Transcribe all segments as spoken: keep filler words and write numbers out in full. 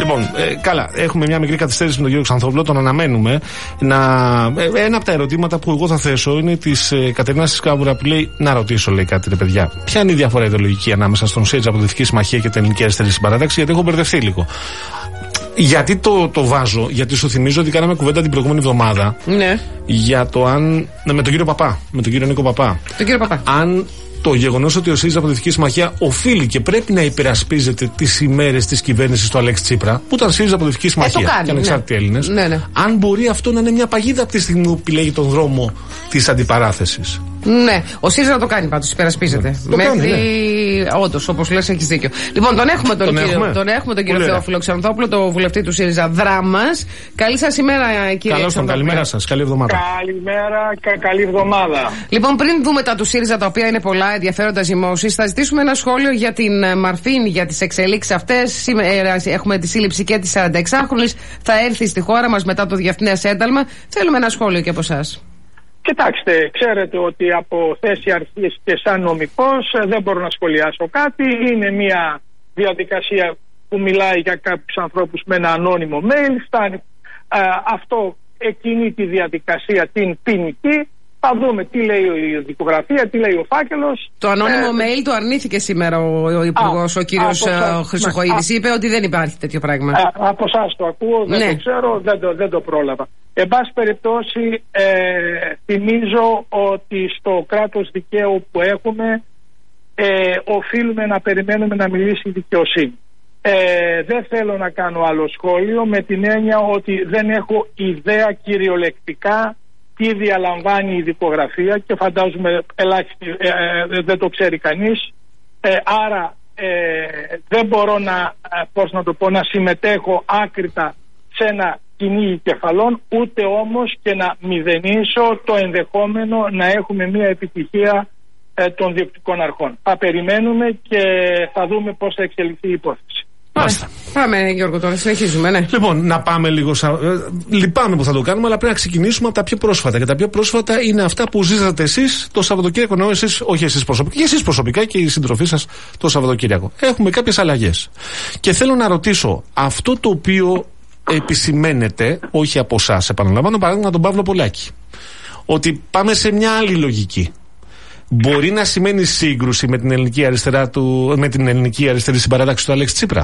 Λοιπόν, ε, καλά, έχουμε μια μικρή καθυστέρηση με τον κύριο Ξανθόπουλο, τον αναμένουμε. Να, ε, ένα από τα ερωτήματα που εγώ θα θέσω είναι τη ε, Κατερίνα Σκάβουρα που λέει: να ρωτήσω, λέει κάτι, ρε παιδιά, ποια είναι η διαφορά ιδεολογική ανάμεσα στον ΣΥΡΙΖΑ Αποδυτική Συμμαχία και την Ελληνική Αριστερή Συμπαράταξη, γιατί έχω μπερδευτεί λίγο. Γιατί το, το βάζω, γιατί σου θυμίζω ότι κάναμε κουβέντα την προηγούμενη εβδομάδα. Ναι. Για το αν. Ναι, με τον κύριο Παπά. Με τον κύριο Νίκο Παπά. Τον κύριο Παπά. Αν το γεγονός ότι ο ΣΥΡΙΖΑ Αποδυτική Συμμαχία οφείλει και πρέπει να υπερασπίζεται τις ημέρες της κυβέρνησης του Αλέξη Τσίπρα, που ήταν ΣΥΡΙΖΑ Αποδυτική Συμμαχία ε, και ανεξάρτητοι ναι. Έλληνες, ναι, ναι. αν μπορεί αυτό να είναι μια παγίδα από τη στιγμή που επιλέγει τον δρόμο της αντιπαράθεσης. Ναι, ο ΣΥΡΙΖΑ το κάνει πάντως, υπερασπίζεται. Ναι. Μέχρι. Ναι. Όντως, όπως λες, έχεις δίκιο. Λοιπόν, τον έχουμε τον, τον κύριο, έχουμε. τον, έχουμε, τον κύριο Θεόφιλο Ξανθόπουλο, το βουλευτή του ΣΥΡΙΖΑ Δράμας. Καλή σας ημέρα, κύριε. Καλώς τον, καλημέρα σας. Καλή εβδομάδα. Καλημέρα και καλή εβδομάδα. Λοιπόν, πριν δούμε τα του ΣΥΡΙΖΑ, τα οποία είναι πολλά ενδιαφέροντα ζυμώσεις, θα ζητήσουμε ένα σχόλιο για την Μαρφίν, για τις εξελίξεις αυτές. Σήμερα έχουμε τη σύλληψη και της σαρανταεξάχρονης. Θα έρθει στη χώρα μας μετά το διεθνές ένταλμα. Θέλουμε ένα σχόλιο και από εσάς. Κοιτάξτε, ξέρετε ότι από θέση αρχής και σαν νομικός δεν μπορώ να σχολιάσω κάτι. Είναι μια διαδικασία που μιλάει για κάποιους ανθρώπους με ένα ανώνυμο mail. Φτάνει, ε, αυτό εκκινεί τη διαδικασία την ποινική. Θα δούμε τι λέει η δικογραφία, τι λέει ο φάκελος. Το ανώνυμο ε, mail το αρνήθηκε σήμερα ο, ο Υπουργός, ο κύριος Χρυσοχοΐδης. Είπε ότι δεν υπάρχει τέτοιο πράγμα. Α, από εσάς το ακούω, δεν ναι. το ξέρω, δεν το, δεν το πρόλαβα. Εν πάση περιπτώσει, ε, θυμίζω ότι στο κράτος δικαίου που έχουμε ε, οφείλουμε να περιμένουμε να μιλήσει η δικαιοσύνη. Ε, δεν θέλω να κάνω άλλο σχόλιο, με την έννοια ότι δεν έχω ιδέα κυριολεκτικά τι διαλαμβάνει η δικογραφία και φαντάζομαι ελάχιστη ε, ε, δεν το ξέρει κανείς. Ε, άρα ε, δεν μπορώ να, πώς να το πω, να συμμετέχω άκρητα σε ένα κυνήγι κεφαλών, ούτε όμως και να μηδενίσω το ενδεχόμενο να έχουμε μια επιτυχία ε, των διοκτικών αρχών. Θα περιμένουμε και θα δούμε πώς θα εξελιχθεί η υπόθεση. Μάλιστα. Πάμε, Γιώργο, τώρα συνεχίζουμε, ναι. Λοιπόν, να πάμε λίγο. Σα... Λυπάμαι που θα το κάνουμε, αλλά πρέπει να ξεκινήσουμε από τα πιο πρόσφατα. Και τα πιο πρόσφατα είναι αυτά που ζήσατε εσείς το Σαββατοκύριακο. Ενώ εσείς, όχι εσείς προσωπικά, και εσείς προσωπικά και οι συντροφοί σας το Σαββατοκύριακο. Έχουμε κάποιες αλλαγές. Και θέλω να ρωτήσω, αυτό το οποίο επισημαίνεται, όχι από εσάς, επαναλαμβάνω, παράδειγμα τον Παύλο Πολάκη, ότι πάμε σε μια άλλη λογική. Μπορεί να σημαίνει σύγκρουση με την ελληνική αριστερά του, με την ελληνική αριστερή συμπαράταξη του Αλέξη Τσίπρα.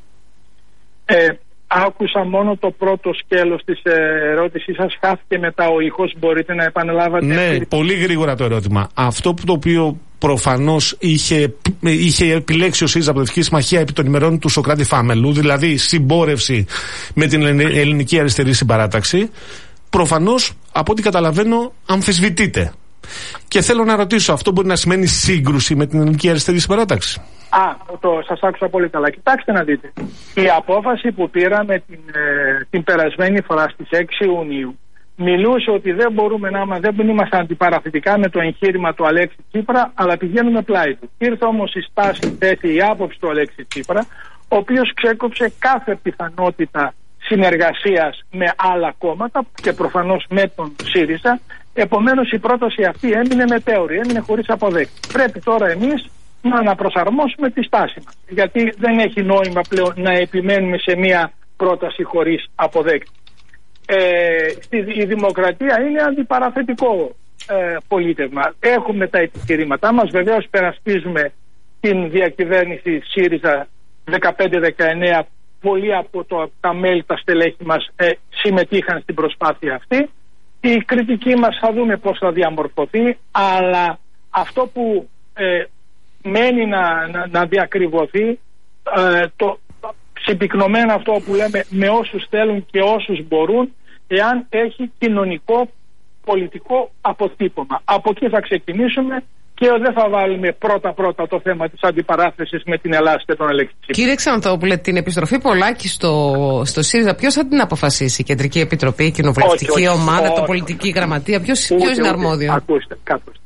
Ε, άκουσα μόνο το πρώτο σκέλος της ερώτησής σας, χάθηκε μετά ο ήχος, μπορείτε να επαναλάβατε? Ναι, πολύ γρήγορα το ερώτημα. Αυτό που το οποίο προφανώς είχε, είχε επιλέξει ο ΣΥΡΙΖΑ Αποδυτική Συμμαχία επί των ημερών του Σωκράτη Φάμελου, δηλαδή συμπόρευση με την ελληνική αριστερή συμπαράταξη, προφανώς από ό,τι καταλαβαίνω αμφισβητείται. Και θέλω να ρωτήσω, αυτό μπορεί να σημαίνει σύγκρουση με την ελληνική αριστερή συμπαράταξη? Α, το, σας άκουσα πολύ καλά. Κοιτάξτε να δείτε. Η απόφαση που πήραμε την, ε, την περασμένη φορά στις έξι Ιουνίου μιλούσε ότι δεν μπορούμε να δεν είμαστε αντιπαραθετικά με το εγχείρημα του Αλέξη Τσίπρα, αλλά πηγαίνουμε πλάι του. Ήρθε όμως η στάση, θέση, η άποψη του Αλέξη Τσίπρα, ο οποίος ξέκοψε κάθε πιθανότητα συνεργασίας με άλλα κόμματα και προφανώς με τον ΣΥΡΙΖΑ. Επομένως η πρόταση αυτή έμεινε μετέωρη, έμεινε χωρίς αποδέκτη. Πρέπει τώρα εμείς να αναπροσαρμόσουμε τη στάση μας, γιατί δεν έχει νόημα πλέον να επιμένουμε σε μια πρόταση χωρίς αποδέκτη. Ε, η δημοκρατία είναι αντιπαραθετικό ε, πολίτευμα. Έχουμε τα επιχειρήματά μας, βεβαίως περασπίζουμε την διακυβέρνηση ΣΥΡΙΖΑ δεκαπέντε δεκαεννέα. Πολλοί από το, τα μέλη, τα στελέχη μας ε, συμμετείχαν στην προσπάθεια αυτή. Η κριτική μας θα δούμε πώς θα διαμορφωθεί, αλλά αυτό που ε, μένει να, να, να διακριβωθεί, ε, το συμπυκνωμένο αυτό που λέμε με όσους θέλουν και όσους μπορούν, εάν έχει κοινωνικό πολιτικό αποτύπωμα. Από εκεί θα ξεκινήσουμε και δεν θα βάλουμε πρώτα-πρώτα το θέμα της αντιπαράθεσης με την Ελλάδα και τον Αλέξη Τσίπρα. Κύριε Ξανθόπουλε, την επιστροφή Πολάκη στο, στο ΣΥΡΙΖΑ, ποιος θα την αποφασίσει? Η Κεντρική Επιτροπή, η Κοινοβουλευτική όχι, όχι, Ομάδα, όχι, το Πολιτική Γραμματεία, ποιος, ούτε, ποιος είναι αρμόδιο? Ακούστε, ακούστε.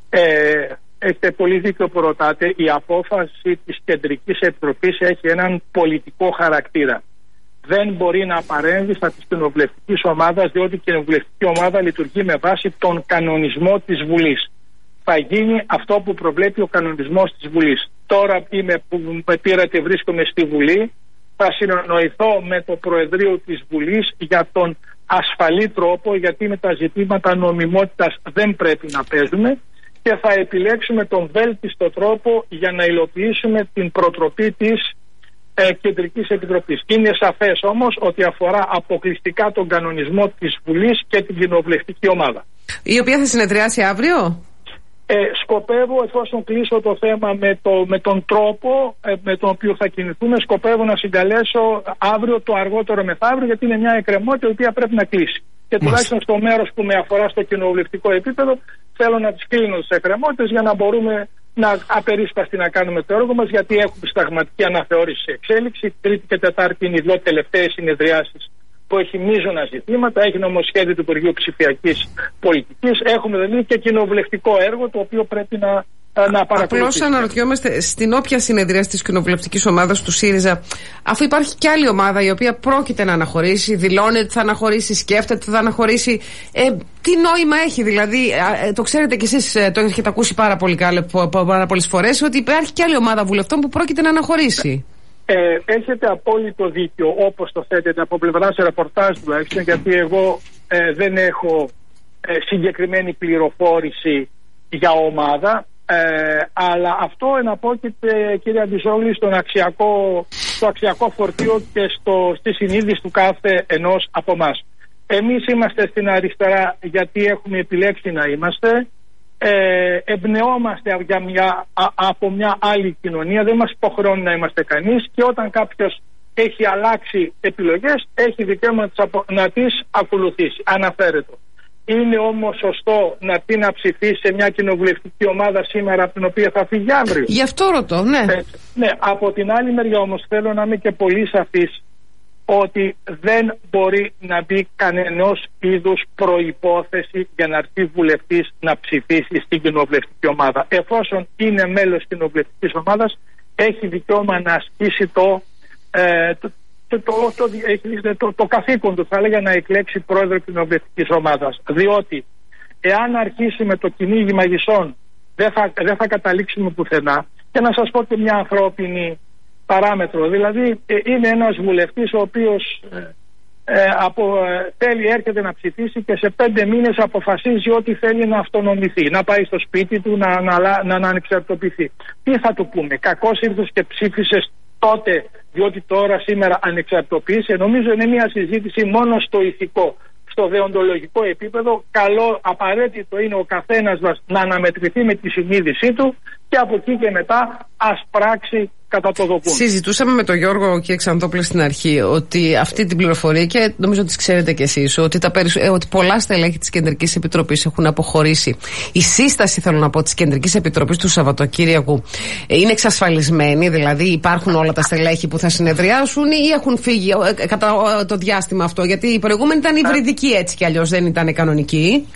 Ε, έχετε πολύ δίκιο που ρωτάτε. Η απόφαση της Κεντρικής Επιτροπής έχει έναν πολιτικό χαρακτήρα. Δεν μπορεί να παρέμβει στα της κοινοβουλευτικής ομάδας, διότι η κοινοβουλευτική ομάδα λειτουργεί με βάση τον κανονισμό της Βουλής. Θα γίνει αυτό που προβλέπει ο κανονισμός της Βουλής. Τώρα είμαι, που με πήρατε, βρίσκομαι στη Βουλή. θα συνεννοηθώ με το Προεδρείο της Βουλής για τον ασφαλή τρόπο, γιατί με τα ζητήματα νομιμότητας δεν πρέπει να παίζουμε, και θα επιλέξουμε τον βέλτιστο τρόπο για να υλοποιήσουμε την προτροπή της ε, Κεντρικής Επιτροπής. Είναι σαφές όμως ότι αφορά αποκλειστικά τον κανονισμό της Βουλής και την κοινοβουλευτική ομάδα. Η οποία θα συνεδριάσει αύριο. Ε, σκοπεύω, εφόσον κλείσω το θέμα με, το, με τον τρόπο ε, με τον οποίο θα κινηθούμε, σκοπεύω να συγκαλέσω αύριο το αργότερο μεθαύριο, γιατί είναι μια εκκρεμότητα η οποία πρέπει να κλείσει. Και τουλάχιστον στο μέρος που με αφορά στο κοινοβουλευτικό επίπεδο, θέλω να τις κλείνω τις εκκρεμότητες για να μπορούμε να απερίσπαστη να κάνουμε το έργο μας, γιατί έχουμε συνταγματική αναθεώρηση σε εξέλιξη. Τρίτη και Τετάρτη είναι οι δύο τελευταίες συνεδριάσεις που έχει μείζωνα ζητήματα. Έχει νομοσχέδιο του Υπουργείου Ψηφιακής Πολιτικής. Έχουμε δηλαδή και κοινοβουλευτικό έργο το οποίο πρέπει να, να παρακολουθήσουμε. Απλώς αναρωτιόμαστε, στην όποια συνεδρία της κοινοβουλευτικής ομάδας του ΣΥΡΙΖΑ, αφού υπάρχει και άλλη ομάδα η οποία πρόκειται να αναχωρήσει, δηλώνει ότι θα αναχωρήσει, σκέφτεται ότι θα αναχωρήσει, ε, τι νόημα έχει δηλαδή? Ε, το ξέρετε κι εσείς, το έχετε ακούσει πάρα, πολύ, πάρα πολλές φορές, ότι υπάρχει και άλλη ομάδα βουλευτών που πρόκειται να αναχωρήσει. Ε, έχετε απόλυτο δίκιο όπως το θέτετε από πλευράς ρεπορτάζ τουλάχιστον, γιατί εγώ ε, δεν έχω ε, συγκεκριμένη πληροφόρηση για ομάδα, ε, αλλά αυτό εναπόκειται, κύριε Αντιζόγλη, στον αξιακό, στο αξιακό φορτίο και στο, στη συνείδηση του κάθε ενός από εμάς. Εμείς είμαστε στην αριστερά γιατί έχουμε επιλέξει να είμαστε. Ε, εμπνεόμαστε για μια, α, από μια άλλη κοινωνία, δεν μας υποχρεώνει να είμαστε κανείς, και όταν κάποιος έχει αλλάξει επιλογές έχει δικαίωμα να τις ακολουθήσει, αναφέρεται. Είναι όμως σωστό να πει να ψηφίσει σε μια κοινοβουλευτική ομάδα σήμερα από την οποία θα φύγει αύριο? Γι' αυτό ρωτώ, ναι. Ε, ναι. Από την άλλη μεριά όμως θέλω να είμαι και πολύ σαφής ότι δεν μπορεί να μπει κανενός είδους προϋπόθεση για να έρθει βουλευτής να ψηφίσει στην κοινοβουλευτική ομάδα. Εφόσον είναι μέλος κοινοβουλευτικής ομάδας, έχει δικαίωμα να ασκήσει το, ε, το, το, το, το, το, το καθήκον του, θα έλεγα, να εκλέξει πρόεδρο κοινοβουλευτικής ομάδας. Διότι εάν αρχίσει με το κυνήγι μαγισσών, δεν θα, δεν θα καταλήξουμε πουθενά. Και να σας πω και μια ανθρώπινη παράμετρο. Δηλαδή ε, είναι ένας βουλευτής ο οποίος ε, ε, από, ε, θέλει, έρχεται να ψηφίσει και σε πέντε μήνες αποφασίζει ότι θέλει να αυτονομηθεί, να πάει στο σπίτι του, να, να, να, να ανεξαρτοποιηθεί. Τι θα του πούμε? Κακώς ήρθες και ψήφισες τότε διότι τώρα σήμερα ανεξαρτοποιείσαι? Νομίζω είναι μια συζήτηση μόνο στο ηθικό. Στο δεοντολογικό επίπεδο, καλό, απαραίτητο είναι ο καθένας μας να αναμετρηθεί με τη συνείδησή του και από εκεί και μετά ας πράξει κατά το δοκούν. Συζητούσαμε με τον Γιώργο και Ξανθόπουλο στην αρχή ότι αυτή την πληροφορία, και νομίζω ότι ξέρετε κι εσείς, ότι, τα περισ... ότι πολλά στελέχη της Κεντρικής Επιτροπής έχουν αποχωρήσει. Η σύσταση, θέλω να πω, της Κεντρικής Επιτροπής του Σαββατοκύριακου είναι εξασφαλισμένη, δηλαδή υπάρχουν όλα τα στελέχη που θα συνεδριάσουν ή έχουν φύγει κατά το διάστημα αυτό? Γιατί η προηγούμενη ήταν υβριδική έτσι κι αλλιώς, δεν ήταν κανονική.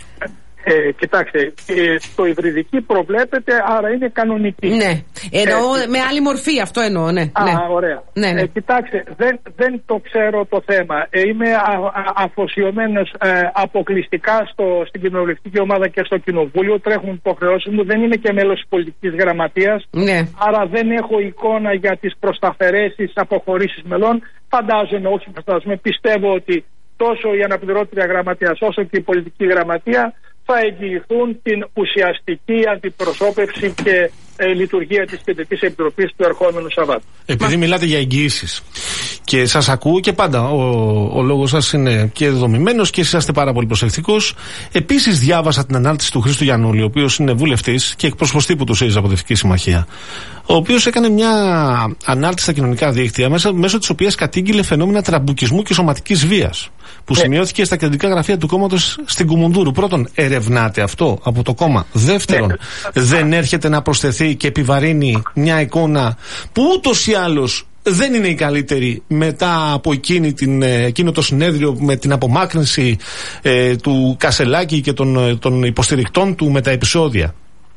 Ε, κοιτάξτε, ε, το υβριδική προβλέπεται, άρα είναι κανονική. Ναι, εννοώ ε, με άλλη μορφή, αυτό εννοώ, ναι. Α, ναι. ωραία. Ναι, ναι. Ε, κοιτάξτε, δεν, δεν το ξέρω το θέμα. Ε, είμαι α, α, αφοσιωμένος ε, αποκλειστικά στο, στην κοινοβουλευτική ομάδα και στο κοινοβούλιο. Τρέχουν υποχρεώσεις μου, δεν είμαι και μέλος της πολιτικής γραμματείας. Ναι. Άρα δεν έχω εικόνα για τις προσταφαιρέσεις, αποχωρήσεις μελών. Φαντάζομαι, όχι φαντάζομαι, πιστεύω ότι τόσο η αναπληρώτρια γραμματείας όσο και η πολιτική γραμματεία θα εγγυηθούν την ουσιαστική αντιπροσώπευση και ε, λειτουργία της Κεντρικής Επιτροπής του ερχόμενου Σαββάτου. Επειδή Μα... μιλάτε για εγγυήσεις και σας ακούω και πάντα ο, ο λόγος σας είναι και δομημένος και εσείς είστε πάρα πολύ προσεκτικός. Επίσης διάβασα την ανάρτηση του Χρήστου Γιαννούλη, ο οποίος είναι βουλευτής και εκπρόσωπος τύπου του ΣΥΡΙΖΑ από Δυτική Συμμαχία, ο οποίος έκανε μια ανάρτηση στα κοινωνικά δίκτυα μέσα, μέσω της οποίας κατήγγειλε φαινόμενα τραμπουκισμού και σωματικής βίας που ναι. σημειώθηκε στα κεντρικά γραφεία του κόμματος στην Κουμουνδούρου. Πρώτον, ερευνάτε αυτό από το κόμμα? Δεύτερον, ναι. δεν έρχεται να προσθεθεί και επιβαρύνει μια εικόνα που ούτως ή άλλως δεν είναι η καλύτερη μετά από εκείνη την, εκείνο το συνέδριο με την απομάκρυνση ε, του Κασελάκη και των, των υποστηρικτών του με τα επεισόδια?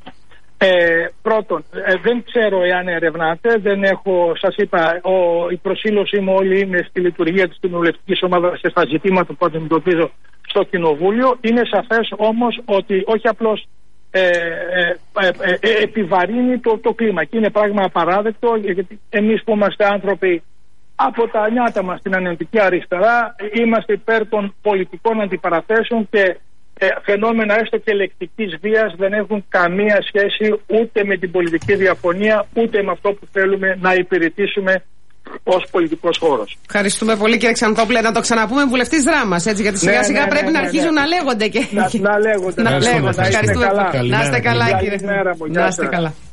Ε, πρώτον, ε, δεν ξέρω εάν ερευνάτε, δεν έχω, σας είπα, ο, η προσήλωσή μου όλη είναι στη λειτουργία της κοινοβουλευτικής ομάδας και στα ζητήματα που αντιμετωπίζω στο Κοινοβούλιο. Είναι σαφές όμως ότι όχι απλώς ε, ε, ε, ε, ε, επιβαρύνει το, το κλίμα και είναι πράγμα απαράδεκτο, γιατί εμείς που είμαστε άνθρωποι Από τα νιάτα μας στην ανενωτική αριστερά είμαστε υπέρ των πολιτικών αντιπαραθέσεων και ε, φαινόμενα έστω και λεκτικής βίας δεν έχουν καμία σχέση ούτε με την πολιτική διαφωνία ούτε με αυτό που θέλουμε να υπηρετήσουμε ως πολιτικός χώρος. Ευχαριστούμε πολύ κύριε Ξανθόπουλε. Να το ξαναπούμε βουλευτής Δράμας, έτσι, γιατί σιγά σιγά ναι, ναι, πρέπει ναι, ναι, να αρχίζουν ναι. να λέγονται και. Να, να λέγονται. Να λέγονται. Ευχαριστούμε. Να είστε καλά, κύριε. Να είστε καλά.